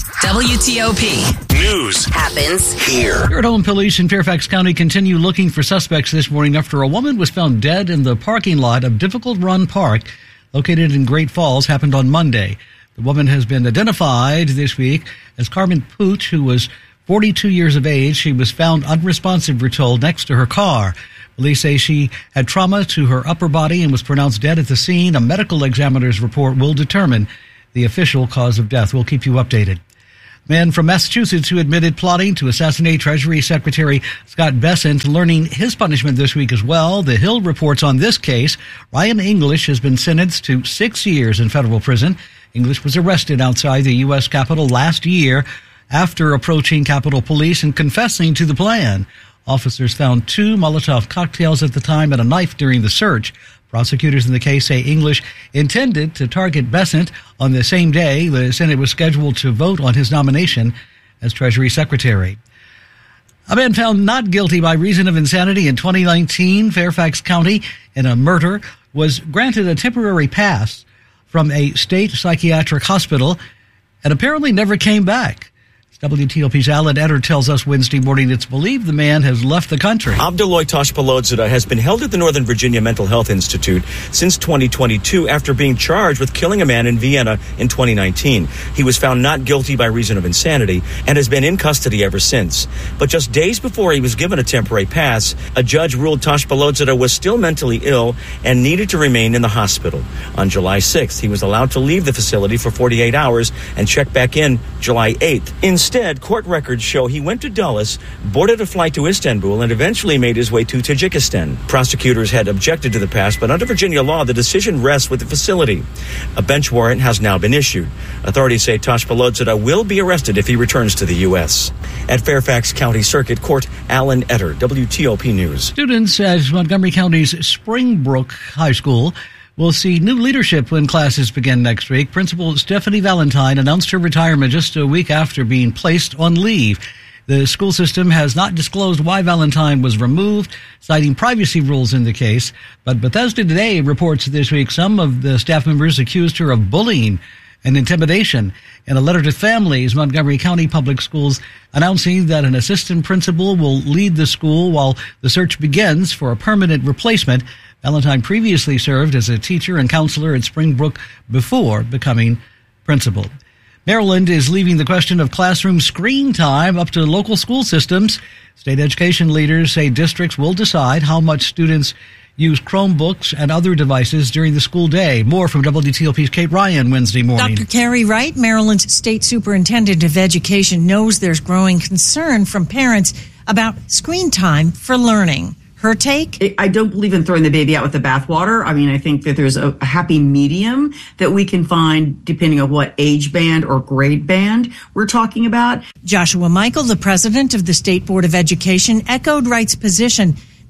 WTOP. News happens here. Here police in Fairfax County continue looking for suspects this morning after a woman was found dead in the parking lot of Difficult Run Park, located in Great Falls, happened on Monday. The woman has been identified this week as Carmen Pooch, who was 42 years of age. She was found unresponsive, we're told, next to her car. Police say she had trauma to her upper body and was pronounced dead at the scene. A medical examiner's report will determine the official cause of death. We'll keep you updated. Man from Massachusetts who admitted plotting to assassinate Treasury Secretary Scott Bessent learning his punishment this week as well. The Hill reports on this case. Ryan English has been sentenced to 6 years in federal prison. English was arrested outside the U.S. Capitol last year after approaching Capitol Police and confessing to the plan. Officers found 2 Molotov cocktails at the time and a knife during the search. Prosecutors in the case say English intended to target Bessent on the same day the Senate was scheduled to vote on his nomination as Treasury Secretary. A man found not guilty by reason of insanity in 2019, Fairfax County, in a murder, was granted a temporary pass from a state psychiatric hospital and apparently never came back. WTOP's Alan Etter tells us Wednesday morning it's believed the man has left the country. Abduloy Toshpalodzada has been held at the Northern Virginia Mental Health Institute since 2022 after being charged with killing a man in Vienna in 2019. He was found not guilty by reason of insanity and has been in custody ever since. But just days before he was given a temporary pass, a judge ruled Toshpalodzada was still mentally ill and needed to remain in the hospital. On July 6th, he was allowed to leave the facility for 48 hours and check back in July 8th. Instead, court records show he went to Dulles, boarded a flight to Istanbul, and eventually made his way to Tajikistan. Prosecutors had objected to the pass, but under Virginia law, the decision rests with the facility. A bench warrant has now been issued. Authorities say Toshpalodzada will be arrested if he returns to the U.S. At Fairfax County Circuit Court, Alan Etter, WTOP News. Students at Montgomery County's Springbrook High School will see new leadership when classes begin next week. Principal Stephanie Valentine announced her retirement just a week after being placed on leave. The school system has not disclosed why Valentine was removed, citing privacy rules in the case. But Bethesda Today reports this week some of the staff members accused her of bullying and intimidation. In a letter to families, Montgomery County Public Schools announcing that an assistant principal will lead the school while the search begins for a permanent replacement. Valentine previously served as a teacher and counselor at Springbrook before becoming principal. Maryland is leaving the question of classroom screen time up to local school systems. State education leaders say districts will decide how much students use Chromebooks and other devices during the school day. More from WTOP's Kate Ryan Wednesday morning. Dr. Carrie Wright, Maryland's State Superintendent of Education, knows there's growing concern from parents about screen time for learning. Her take? I don't believe in throwing the baby out with the bathwater. I mean, I think that there's a happy medium that we can find depending on what age band or grade band we're talking about. Joshua Michael, the president of the State Board of Education, echoed Wright's position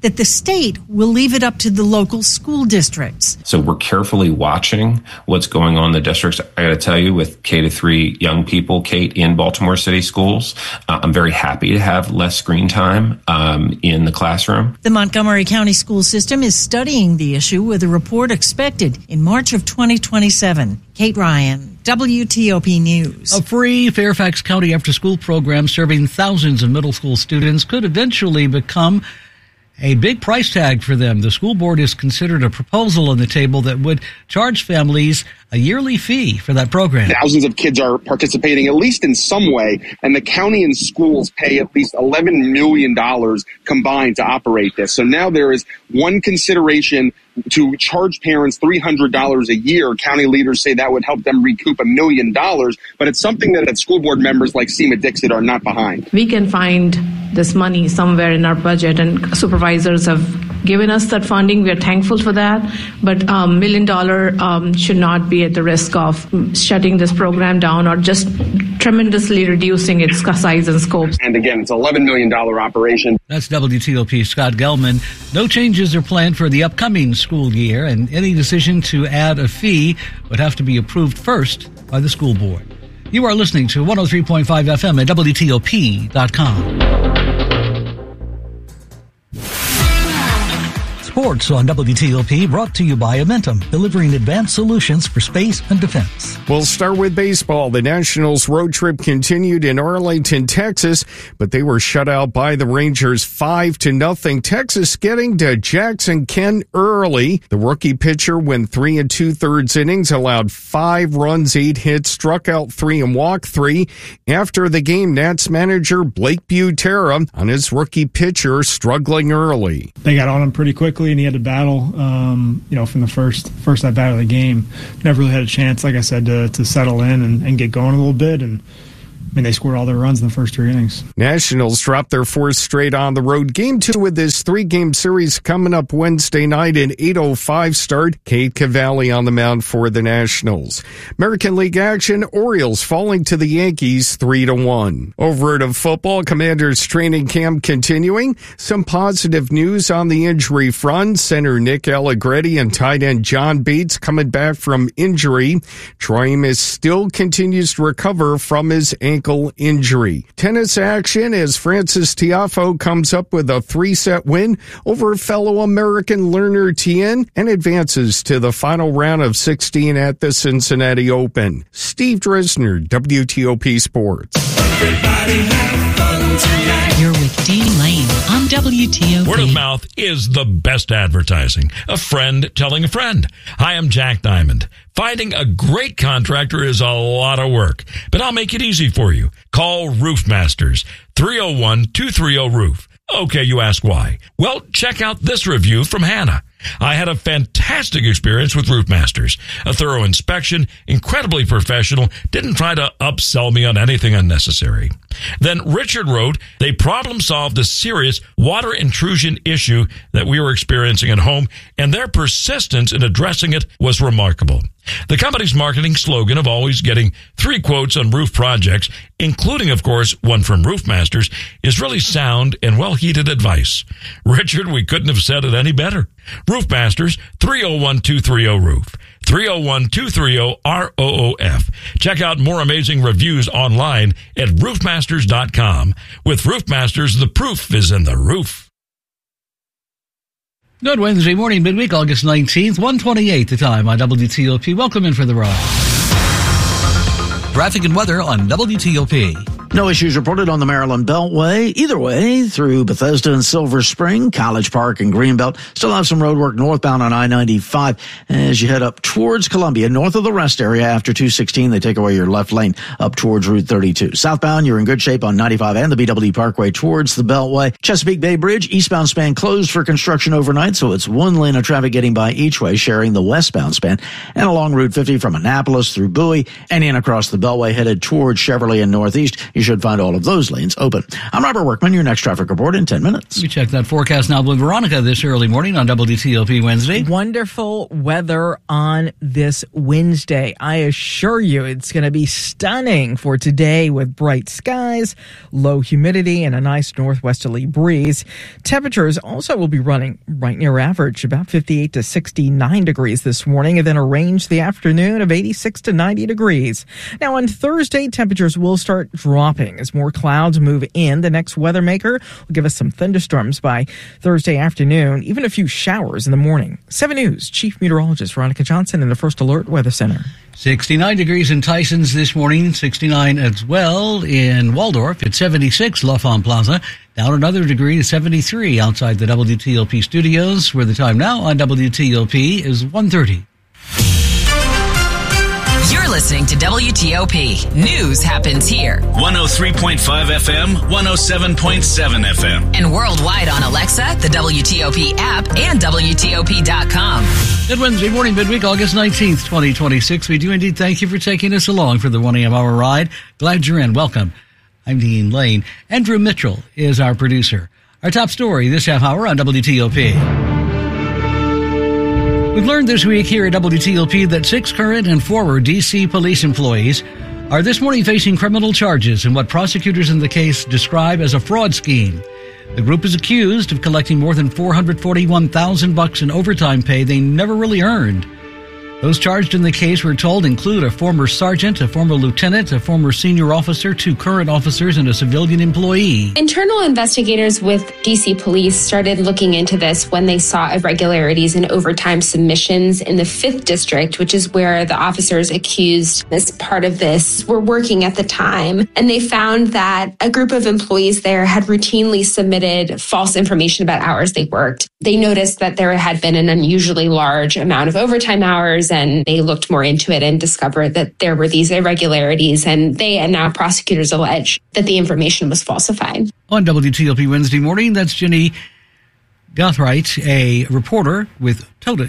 that the state will leave it up to the local school districts. So we're carefully watching what's going on in the districts. I got to tell you, with K-3 young people, Kate, in Baltimore City schools, I'm very happy to have less screen time in the classroom. The Montgomery County school system is studying the issue with a report expected in March of 2027. Kate Ryan, WTOP News. A free Fairfax County after-school program serving thousands of middle school students could eventually become a big price tag for them. The school board has considered a proposal on the table that would charge families a yearly fee for that program. Thousands of kids are participating, at least in some way, and the county and schools pay at least $11 million combined to operate this. So now there is one consideration to charge parents $300 a year. County leaders say that would help them recoup $1 million, but it's something that school board members like Seema Dixit are not behind. We can find this money somewhere in our budget, and supervisors have given us that funding. We are thankful for that, but $1 million should not be at the risk of shutting this program down or just tremendously reducing its size and scope. And again, it's an $11 million operation. That's WTOP Scott Gelman. No changes are planned for the upcoming school year, and any decision to add a fee would have to be approved first by the school board. You are listening to 103.5 FM at WTOP.com. Sports on WTOP, brought to you by Amentum, delivering advanced solutions for space and defense. We'll start with baseball. The Nationals road trip continued in Arlington, Texas, but they were shut out by the Rangers 5-0. Texas getting to Jackson Kent early. The rookie pitcher went 3 2/3 innings, allowed 5 runs, 8 hits, struck out 3 and walked 3. After the game, Nats manager Blake Butera on his rookie pitcher struggling early. They got on him pretty quickly, and he had to battle, from the first at bat of the game. Never really had a chance, like I said, to settle in and get going a little bit. And they scored all their runs in the first 3 innings. Nationals dropped their 4th straight on the road. Game 2 with this 3-game series coming up Wednesday night, an 8:05 start. Cade Cavalli on the mound for the Nationals. American League action, Orioles falling to the Yankees 3-1. Over to football, Commanders training camp continuing. Some positive news on the injury front. Center Nick Allegretti and tight end John Bates coming back from injury. Troy Amos still continues to recover from his ankle injury. Tennis action as Frances Tiafoe comes up with a 3-set win over fellow American Lerner Tien and advances to the final round of 16 at the Cincinnati Open. Steve Dresner, WTOP Sports. Everybody have fun tonight. You're with Dean Lane on WTOP. Word of mouth is the best advertising. A friend telling a friend. Hi, I'm Jack Diamond. Finding a great contractor is a lot of work, but I'll make it easy for you. Call Roof Masters, 301-230-ROOF. Okay, you ask why. Well, check out this review from Hannah. I had a fantastic experience with Roof Masters. A thorough inspection, incredibly professional, didn't try to upsell me on anything unnecessary. Then Richard wrote, they problem solved a serious water intrusion issue that we were experiencing at home, and their persistence in addressing it was remarkable. The company's marketing slogan of always getting 3 quotes on roof projects, including, of course, one from Roof Masters, is really sound and well-heeded advice. Richard, we couldn't have said it any better. Roof Masters, 301-230-ROOF. 301-230-ROOF. Check out more amazing reviews online at roofmasters.com. With Roof Masters, the proof is in the roof. Good Wednesday morning, midweek, August 19th, 1:28 the time on WTOP. Welcome in for the ride. Traffic and weather on WTOP. No issues reported on the Maryland Beltway. Either way, through Bethesda and Silver Spring, College Park and Greenbelt. Still have some road work northbound on I-95 as you head up towards Columbia, north of the rest area. After 216, they take away your left lane up towards Route 32. Southbound, you're in good shape on 95 and the BW Parkway towards the Beltway. Chesapeake Bay Bridge, eastbound span closed for construction overnight, so it's one lane of traffic getting by each way, sharing the westbound span. And along Route 50 from Annapolis through Bowie and in across the Beltway, headed towards Cheverly and Northeast, you should find all of those lanes open. I'm Robert Workman, your next traffic report in 10 minutes. We check that forecast now with Veronica this early morning on WTOP Wednesday. Wonderful weather on this Wednesday. I assure you it's going to be stunning for today with bright skies, low humidity, and a nice northwesterly breeze. Temperatures also will be running right near average, about 58 to 69 degrees this morning, and then a range the afternoon of 86 to 90 degrees. Now on Thursday, temperatures will start dropping as more clouds move in. The next weather maker will give us some thunderstorms by Thursday afternoon, even a few showers in the morning. 7 News Chief Meteorologist Veronica Johnson in the First Alert Weather Center. 69 degrees in Tysons this morning, 69 as well in Waldorf. It's 76 L'Enfant Plaza. Down another degree to 73 outside the WTOP studios, where the time now on WTOP is 1:30. You're listening to WTOP. News happens here. 103.5 FM, 107.7 FM. And worldwide on Alexa, the WTOP app, and WTOP.com. Good Wednesday morning, midweek, August 19th, 2026. We do indeed thank you for taking us along for the 1 a.m. hour ride. Glad you're in. Welcome. I'm Dean Lane. Andrew Mitchell is our producer. Our top story this half hour on WTOP. We've learned this week here at WTOP that 6 current and former D.C. police employees are this morning facing criminal charges in what prosecutors in the case describe as a fraud scheme. The group is accused of collecting more than $441,000 in overtime pay they never really earned. Those charged in the case, we're told, include a former sergeant, a former lieutenant, a former senior officer, 2 current officers, and a civilian employee. Internal investigators with D.C. police started looking into this when they saw irregularities in overtime submissions in the 5th District, which is where the officers accused as part of this were working at the time. And they found that a group of employees there had routinely submitted false information about hours they worked. They noticed that there had been an unusually large amount of overtime hours, and they looked more into it and discovered that there were these irregularities, and now prosecutors allege that the information was falsified. On WTOP Wednesday morning, that's Jenny Gothright, a reporter with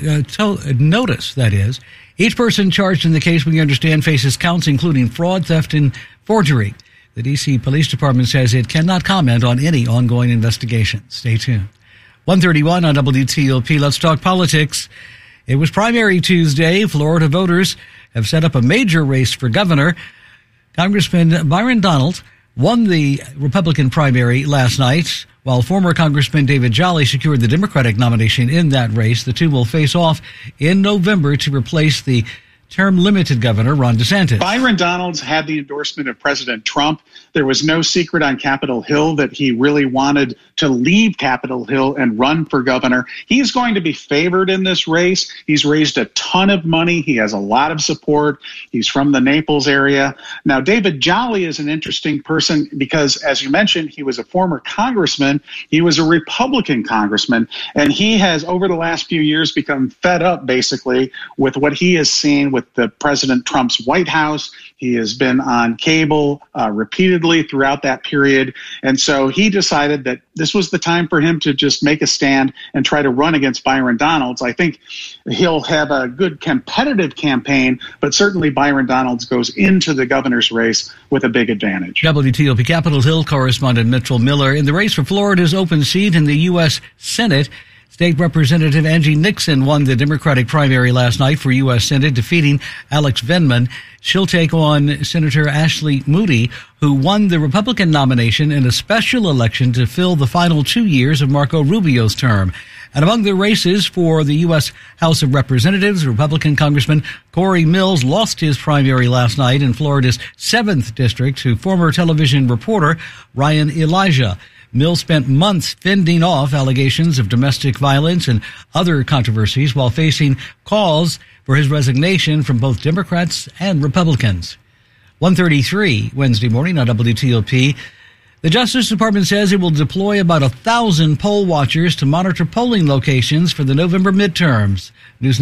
Notice, that is. Each person charged in the case, we understand, faces counts including fraud, theft, and forgery. The D.C. Police Department says it cannot comment on any ongoing investigation. Stay tuned. 1:31 on WTOP. Let's talk politics. It was primary Tuesday. Florida voters have set up a major race for governor. Congressman Byron Donald won the Republican primary last night, while former Congressman David Jolly secured the Democratic nomination in that race. The two will face off in November to replace the term-limited governor, Ron DeSantis. Byron Donalds had the endorsement of President Trump. There was no secret on Capitol Hill that he really wanted to leave Capitol Hill and run for governor. He's going to be favored in this race. He's raised a ton of money. He has a lot of support. He's from the Naples area. Now, David Jolly is an interesting person because, as you mentioned, he was a former congressman. He was a Republican congressman, and he has, over the last few years, become fed up, basically, with what he has seen with the President Trump's White House. He has been on cable repeatedly throughout that period. And so he decided that this was the time for him to just make a stand and try to run against Byron Donalds. I think he'll have a good competitive campaign, but certainly Byron Donalds goes into the governor's race with a big advantage. WTOP Capitol Hill correspondent Mitchell Miller. In the race for Florida's open seat in the U.S. Senate, State Representative Angie Nixon won the Democratic primary last night for U.S. Senate, defeating Alex Vindman. She'll take on Senator Ashley Moody, who won the Republican nomination in a special election to fill the final 2 years of Marco Rubio's term. And among the races for the U.S. House of Representatives, Republican Congressman Corey Mills lost his primary last night in Florida's 7th District to former television reporter Ryan Elijah. Mills spent months fending off allegations of domestic violence and other controversies while facing calls for his resignation from both Democrats and Republicans. 1:33 Wednesday morning on WTOP. The Justice Department says it will deploy about 1,000 poll watchers to monitor polling locations for the November midterms. News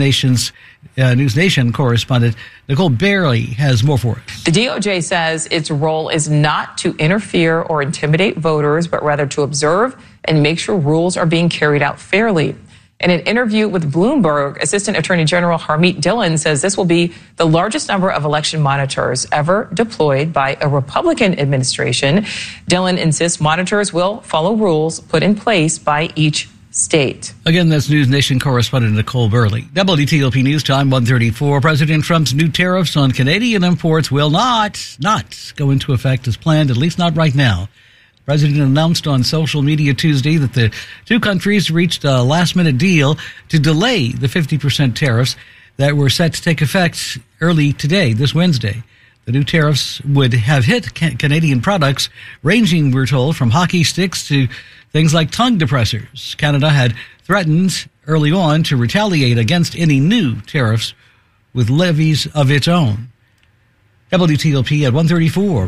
Nation correspondent Nicole Bailey has more for us. The DOJ says its role is not to interfere or intimidate voters, but rather to observe and make sure rules are being carried out fairly. In an interview with Bloomberg, Assistant Attorney General Harmeet Dillon says this will be the largest number of election monitors ever deployed by a Republican administration. Dillon insists monitors will follow rules put in place by each state. Again, that's News Nation correspondent Nicole Burley. WTOP News Time 1:34. President Trump's new tariffs on Canadian imports will not go into effect as planned, at least not right now. The president announced on social media Tuesday that the two countries reached a last-minute deal to delay the 50% tariffs that were set to take effect early today, this Wednesday. The new tariffs would have hit Canadian products ranging, we're told, from hockey sticks to things like tongue depressors. Canada had threatened early on to retaliate against any new tariffs with levies of its own. WTOP at 1:34.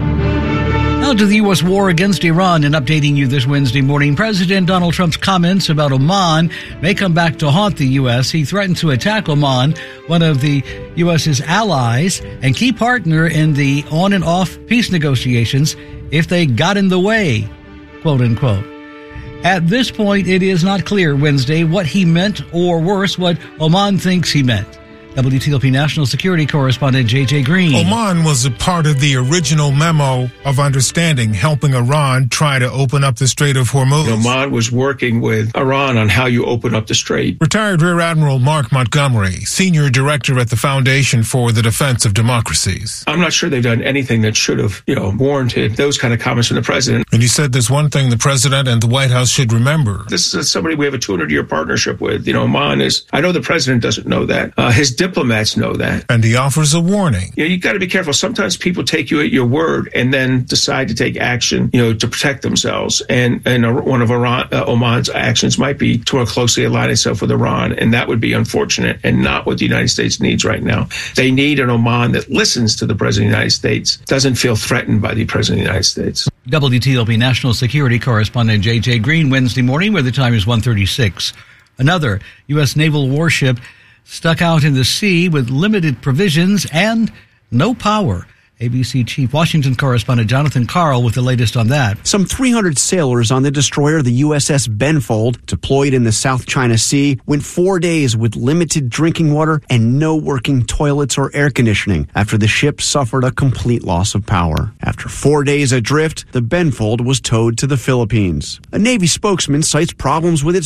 Now to the U.S. war against Iran, and updating you this Wednesday morning. President Donald Trump's comments about Oman may come back to haunt the U.S. He threatened to attack Oman, one of the U.S.'s allies and key partner in the on and off peace negotiations, if they got in the way, quote unquote. At this point, it is not clear Wednesday what he meant, or worse, what Oman thinks he meant. WTOP National Security Correspondent J.J. Green. Oman was a part of the original memo of understanding, helping Iran try to open up the Strait of Hormuz. Oman was working with Iran on how you open up the strait. Retired Rear Admiral Mark Montgomery, Senior Director at the Foundation for the Defense of Democracies. I'm not sure they've done anything that should have, warranted those kind of comments from the president. And he said there's one thing the president and the White House should remember. This is somebody we have a 200-year partnership with. Oman is, I know the president doesn't know that. His diplomats know that. And he offers a warning. You got to be careful. Sometimes people take you at your word and then decide to take action, to protect themselves. And one of Oman's actions might be to more closely align itself with Iran. And that would be unfortunate and not what the United States needs right now. They need an Oman that listens to the President of the United States, doesn't feel threatened by the President of the United States. WTOP National Security Correspondent J.J. Green, Wednesday morning, where the time is 1:36. Another U.S. naval warship stuck out in the sea with limited provisions and no power. ABC Chief Washington Correspondent Jonathan Carl with the latest on that. Some 300 sailors on the destroyer, the USS Benfold, deployed in the South China Sea, went 4 days with limited drinking water and no working toilets or air conditioning after the ship suffered a complete loss of power. After 4 days adrift, the Benfold was towed to the Philippines. A Navy spokesman cites problems with its